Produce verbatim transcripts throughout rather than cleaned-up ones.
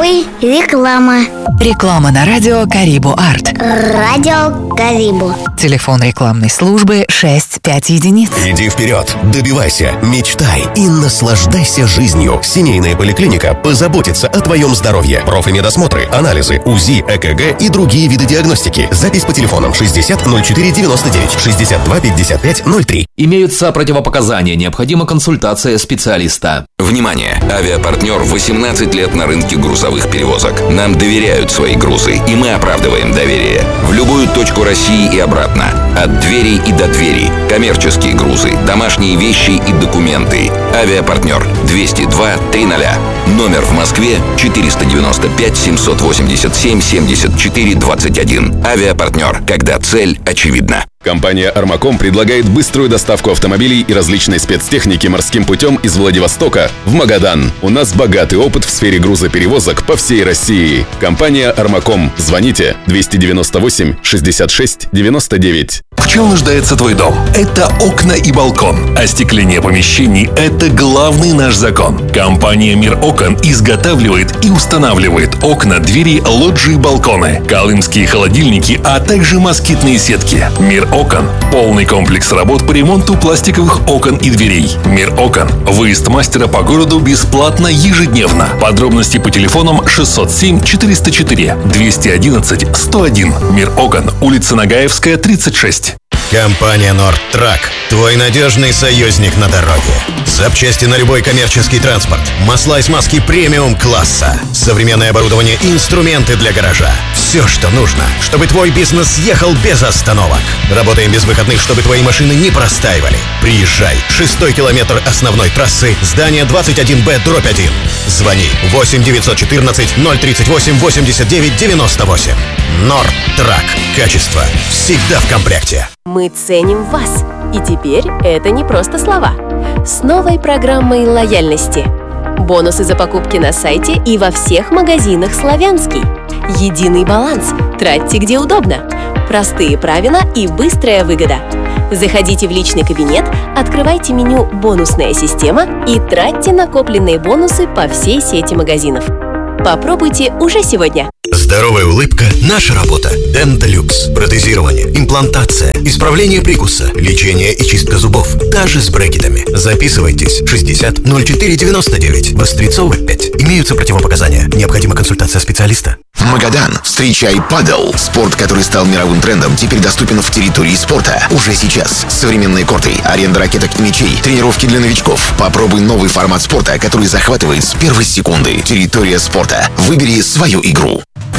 Ой, реклама. Реклама на радио Карибу Арт. Радио Карибу. Телефон рекламной службы шесть пять единиц. Иди вперед, добивайся, мечтай и наслаждайся жизнью. Семейная поликлиника позаботится о твоем здоровье. Профимедосмотры, анализы, УЗИ, ЭКГ и другие виды диагностики. Запись по телефонам шестьдесят ноль четыре девяносто девять, шестьдесят два пятьдесят пять ноль три. Имеются противопоказания, необходима консультация специалиста. Внимание! Авиапартнер восемнадцать лет на рынке грузовых перевозок. Нам доверяют свои грузы, и мы оправдываем доверие. В любую точку России и обратно. От двери и до двери. Коммерческие грузы, домашние вещи и документы. Авиапартнер двести два триста. Номер в Москве четыреста девяносто пять семьсот восемьдесят семь семьдесят четыре двадцать один. Авиапартнер. Когда цель очевидна. Компания «Армаком» предлагает быструю доставку автомобилей и различной спецтехники морским путем из Владивостока в Магадан. У нас богатый опыт в сфере грузоперевозок по всей России. Компания «Армаком». Звоните двести девяносто восемь шестьдесят шесть девяносто девять. В чем нуждается твой дом? Это окна и балкон. Остекление помещений – это главный наш закон. Компания «Мир окон» изготавливает и устанавливает окна, двери, лоджии, балконы, колымские холодильники, а также москитные сетки. «Мир окон» – полный комплекс работ по ремонту пластиковых окон и дверей. «Мир окон» – выезд мастера по городу бесплатно ежедневно. Подробности по телефонам шестьсот семь четыреста четыре двести одиннадцать сто один. «Мир окон», улица Нагаевская, тридцать шесть. Компания «Нордтрак» – твой надежный союзник на дороге. Запчасти на любой коммерческий транспорт, масла и смазки премиум-класса, современное оборудование и инструменты для гаража. Все, что нужно, чтобы твой бизнес ехал без остановок. Работаем без выходных, чтобы твои машины не простаивали. Приезжай. Шестой километр основной трассы, здание двадцать один Б дробь один. Звони восемь девятьсот четырнадцать ноль тридцать восемь восемьдесят девять девяносто восемь. «Нордтрак». Качество всегда в комплекте. Мы ценим вас. И теперь это не просто слова. С новой программой лояльности. Бонусы за покупки на сайте и во всех магазинах «Славянский». Единый баланс. Тратьте где удобно. Простые правила и быстрая выгода. Заходите в личный кабинет, открывайте меню «Бонусная система» и тратьте накопленные бонусы по всей сети магазинов. Попробуйте уже сегодня. Здоровая улыбка – наша работа. Денталюкс. Протезирование, имплантация, исправление прикуса, лечение и чистка зубов. Даже с брекетами. Записывайтесь. шестьдесят ноль четыре девяносто девять. Вострецова пять. Имеются противопоказания. Необходима консультация специалиста. Магадан. Встречай падел. Спорт, который стал мировым трендом, теперь доступен в территории спорта. Уже сейчас. Современные корты, аренда ракеток и мячей, тренировки для новичков. Попробуй новый формат спорта, который захватывает с первой секунды. Территория спорта. Выбери свою игру.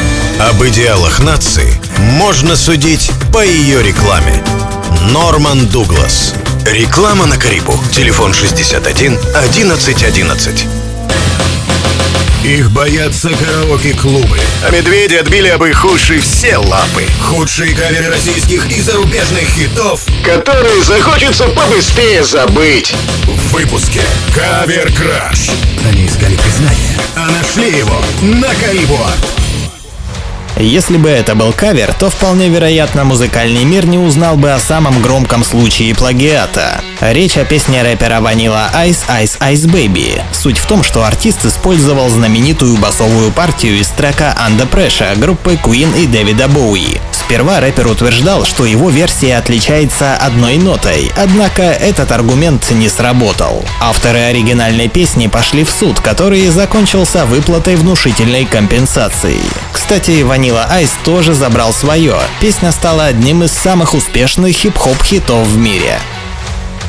Об идеалах нации можно судить по ее рекламе. Норман Дуглас. Реклама на Карибу. Телефон шестьдесят один одиннадцать одиннадцать. Их боятся караоке-клубы, а медведи отбили об их уши все лапы. Худшие каверы российских и зарубежных хитов, которые захочется побыстрее забыть. В выпуске «Кавер-краш». Они искали признание, а нашли его на Карибу Арт. Если бы это был кавер, то вполне вероятно музыкальный мир не узнал бы о самом громком случае плагиата. Речь о песне рэпера Vanilla Ice Ice Ice Baby. Суть в том, что артист использовал знаменитую басовую партию из трека Under Pressure группы Queen и Дэвида Боуи. Сперва рэпер утверждал, что его версия отличается одной нотой, однако этот аргумент не сработал. Авторы оригинальной песни пошли в суд, который закончился выплатой внушительной компенсации. Кстати, Vanilla Ice тоже забрал свое. Песня стала одним из самых успешных хип-хоп хитов в мире.